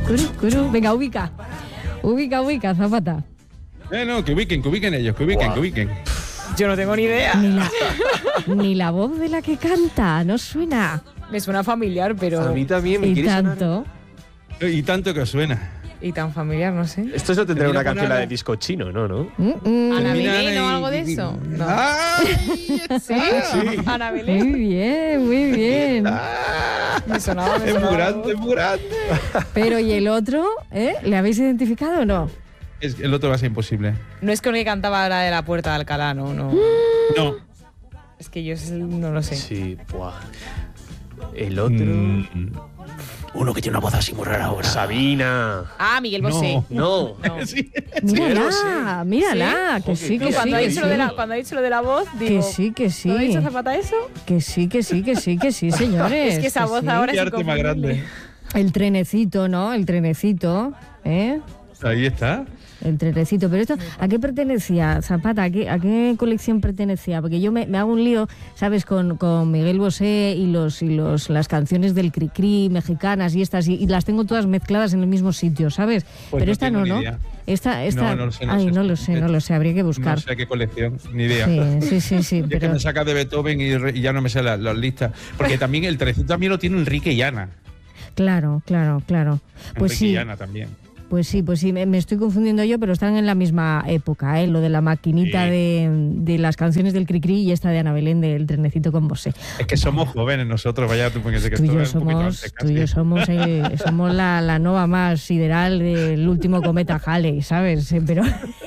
Curu. Venga, ubica, Zapata. No, que ubiquen ellos, que ubiquen. Yo no tengo ni idea. Ni la voz de la que canta, no suena. Me suena familiar, pero... A mí también me quiere sonar. Y tanto que os suena. Y tan familiar, no sé. Esto no tendrá una Termina con canción la Ana. de disco chino, ¿no? Ana Belén Ana o y- algo de eso. No. ¡Ay! ¿Sí? Ana Belén. Muy bien. Me sonaba. Es muy grande. Pero ¿y el otro? ¿Le habéis identificado o no? Es que el otro va a ser imposible. No es con el que cantaba la de la Puerta de Alcalá, no. No. Es que yo no lo sé. Sí, buah. El otro... Uno que tiene una voz así muy rara ahora. Sabina. Ah, Miguel Bosé. No. Sí. Mírala, que sí, que sí. Cuando ha que dicho sí. cuando ha dicho lo de la voz, digo... Que sí. ¿No ha dicho Zapata eso? Que sí, señores. Es que esa voz ahora Qué es arte más inconfundible. grande. El trenecito, ¿no? El trenecito, Ahí está. El trenecito. Pero esto, ¿a qué pertenecía, Zapata? ¿A qué colección pertenecía? Porque yo me hago un lío, ¿sabes? Con Miguel Bosé y las canciones del Cricri mexicanas y estas, y las tengo todas mezcladas en el mismo sitio, ¿sabes? Pues pero no esta tengo no, ni ¿no? idea. Esta. No lo sé, Ay, no lo sé, habría que buscar. No sé a qué colección, ni idea. Sí. Y es que pero... me saca de Beethoven y ya no me sé las listas. Porque también el trenecito también lo tiene Enrique y Ana. Claro. Pues Enrique sí. y Ana también. Pues sí, me estoy confundiendo yo, pero están en la misma época, lo de la maquinita Sí. de las canciones del Cricri y esta de Ana Belén del trenecito con Bosé. Es que somos jóvenes nosotros, vaya tú, porque sé que Tú y esto yo es un poquito antes casi. somos la nova más sideral del último cometa Halley, ¿sabes? Pero